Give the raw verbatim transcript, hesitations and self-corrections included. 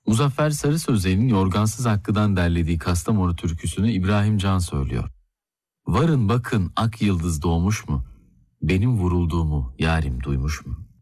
Muzaffer Sarı Sözen'in Yorgansız Hakkı'dan derlediği Kastamonu türküsünü İbrahim Can söylüyor. Varın bakın ak yıldız doğmuş mu? Benim vurulduğumu yarim duymuş mu?